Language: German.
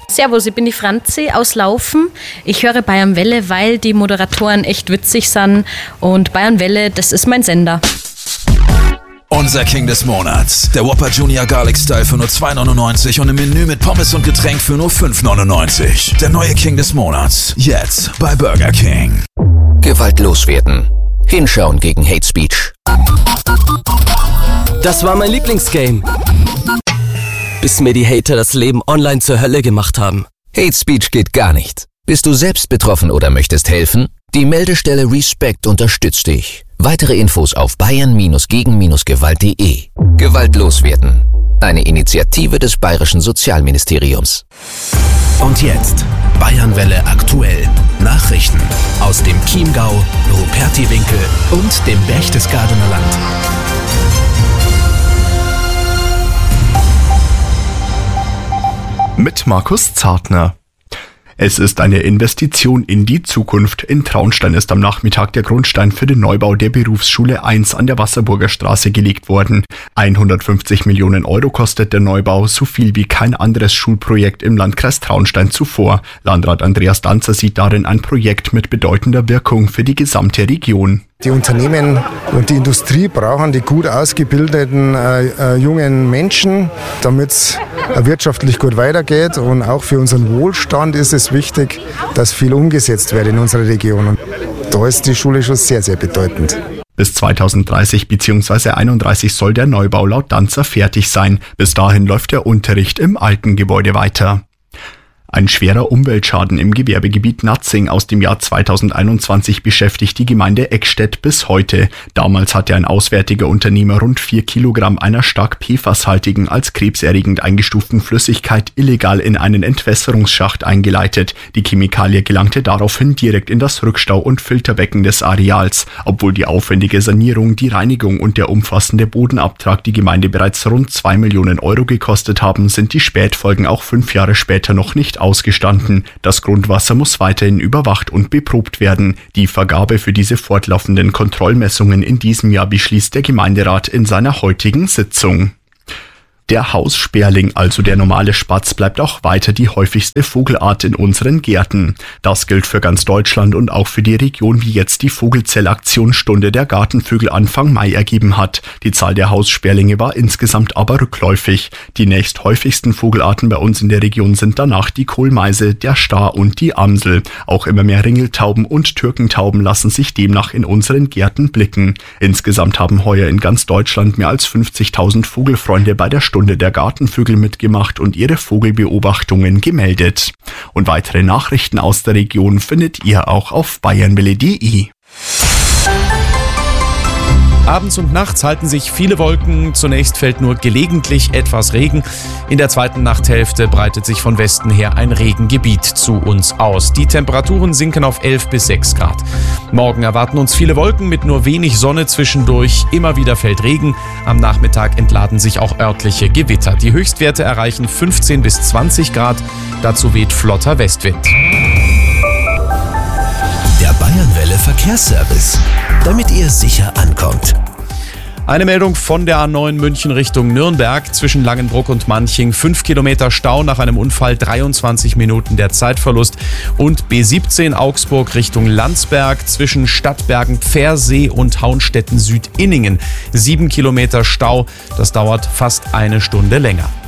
Servus, ich bin die Franzi aus Laufen. Ich höre Bayern Welle, weil die Moderatoren echt witzig sind. Und Bayern Welle, das ist mein Sender. Unser King des Monats. Der Whopper Junior Garlic Style für nur 2,99 und im Menü mit Pommes und Getränk für nur 5,99. Der neue King des Monats. Jetzt bei Burger King. Gewalt loswerden. Hinschauen gegen Hate Speech. Das war mein Lieblingsgame. Bis mir die Hater das Leben online zur Hölle gemacht haben. Hate Speech geht gar nicht. Bist du selbst betroffen oder möchtest helfen? Die Meldestelle Respect unterstützt dich. Weitere Infos auf bayern-gegen-gewalt.de. Gewalt loswerden. Eine Initiative des Bayerischen Sozialministeriums. Und jetzt Bayernwelle aktuell. Nachrichten aus dem Chiemgau, Rupertiwinkel und dem Berchtesgadener Land. Mit Markus Zartner. Es ist eine Investition in die Zukunft. In Traunstein ist am Nachmittag der Grundstein für den Neubau der Berufsschule 1 an der Wasserburger Straße gelegt worden. 150 Millionen Euro kostet der Neubau, so viel wie kein anderes Schulprojekt im Landkreis Traunstein zuvor. Landrat Andreas Danzer sieht darin ein Projekt mit bedeutender Wirkung für die gesamte Region. Die Unternehmen und die Industrie brauchen die gut ausgebildeten jungen Menschen, damit es wirtschaftlich gut weitergeht. Und auch für unseren Wohlstand ist es wichtig, dass viel umgesetzt wird in unserer Region. Und da ist die Schule schon sehr, sehr bedeutend. Bis 2030 bzw. 2031 soll der Neubau laut Danzer fertig sein. Bis dahin läuft der Unterricht im alten Gebäude weiter. Ein schwerer Umweltschaden im Gewerbegebiet Natzing aus dem Jahr 2021 beschäftigt die Gemeinde Eckstedt bis heute. Damals hatte ein auswärtiger Unternehmer rund 4 Kilogramm einer stark PFAS-haltigen, als krebserregend eingestuften Flüssigkeit illegal in einen Entwässerungsschacht eingeleitet. Die Chemikalie gelangte daraufhin direkt in das Rückstau- und Filterbecken des Areals. Obwohl die aufwendige Sanierung, die Reinigung und der umfassende Bodenabtrag die Gemeinde bereits rund 2 Millionen Euro gekostet haben, sind die Spätfolgen auch 5 Jahre später noch nicht ausgestanden. Das Grundwasser muss weiterhin überwacht und beprobt werden. Die Vergabe für diese fortlaufenden Kontrollmessungen in diesem Jahr beschließt der Gemeinderat in seiner heutigen Sitzung. Der Haussperling, also der normale Spatz, bleibt auch weiter die häufigste Vogelart in unseren Gärten. Das gilt für ganz Deutschland und auch für die Region, wie jetzt die Vogelzellaktion Stunde der Gartenvögel Anfang Mai ergeben hat. Die Zahl der Haussperlinge war insgesamt aber rückläufig. Die nächsthäufigsten Vogelarten bei uns in der Region sind danach die Kohlmeise, der Star und die Amsel. Auch immer mehr Ringeltauben und Türkentauben lassen sich demnach in unseren Gärten blicken. Insgesamt haben heuer in ganz Deutschland mehr als 50.000 Vogelfreunde bei der Stunde der Gartenvögel mitgemacht und ihre Vogelbeobachtungen gemeldet. Und weitere Nachrichten aus der Region findet ihr auch auf bayernwelle.de. Abends und nachts halten sich viele Wolken. Zunächst fällt nur gelegentlich etwas Regen. In der zweiten Nachthälfte breitet sich von Westen her ein Regengebiet zu uns aus. Die Temperaturen sinken auf 11 bis 6 Grad. Morgen erwarten uns viele Wolken mit nur wenig Sonne zwischendurch. Immer wieder fällt Regen. Am Nachmittag entladen sich auch örtliche Gewitter. Die Höchstwerte erreichen 15 bis 20 Grad. Dazu weht flotter Westwind. Der Bayernwelle Verkehrsservice, damit ihr sicher ankommt. Eine Meldung von der A9 München Richtung Nürnberg. Zwischen Langenbruck und Manching 5 Kilometer Stau nach einem Unfall, 23 Minuten der Zeitverlust. Und B17 Augsburg Richtung Landsberg zwischen Stadtbergen Pfersee und Haunstetten Südinningen. 7 Kilometer Stau, das dauert fast eine Stunde länger.